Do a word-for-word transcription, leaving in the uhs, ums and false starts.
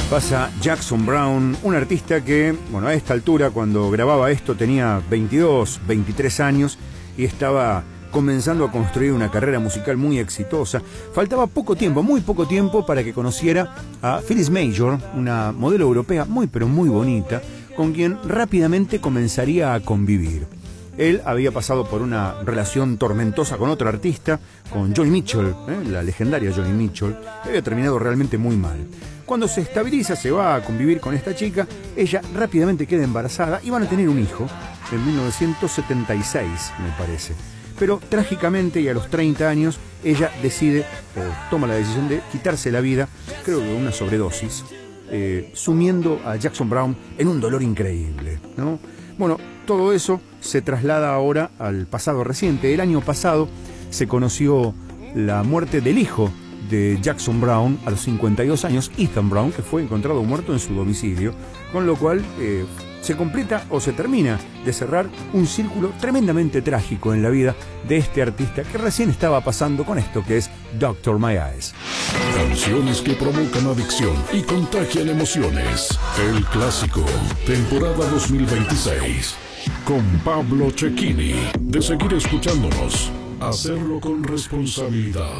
Pasa Jackson Browne, un artista que, bueno, a esta altura, cuando grababa esto, tenía veintidós, veintitrés años y estaba comenzando a construir una carrera musical muy exitosa. Faltaba poco tiempo, muy poco tiempo, para que conociera a Phyllis Major, una modelo europea muy pero muy bonita, con quien rápidamente comenzaría a convivir. Él había pasado por una relación tormentosa con otro artista, con Joni Mitchell, ¿eh? la legendaria Joni Mitchell, que había terminado realmente muy mal. Cuando se estabiliza, se va a convivir con esta chica, ella rápidamente queda embarazada y van a tener un hijo en mil novecientos setenta y seis, me parece. Pero trágicamente y a los treinta años, ella decide, o toma la decisión de quitarse la vida, creo que una sobredosis, eh, sumiendo a Jackson Browne en un dolor increíble, ¿no? Bueno, todo eso se traslada ahora al pasado reciente. El año pasado se conoció la muerte del hijo de Jackson Browne a los cincuenta y dos años, Ethan Browne, que fue encontrado muerto en su domicilio, con lo cual eh, se completa o se termina de cerrar un círculo tremendamente trágico en la vida de este artista que recién estaba pasando con esto que es Doctor My Eyes. Canciones que provocan adicción y contagian emociones. El clásico, temporada dos mil veintiséis. Con Pablo Cecchini. De seguir escuchándonos, hacerlo con responsabilidad.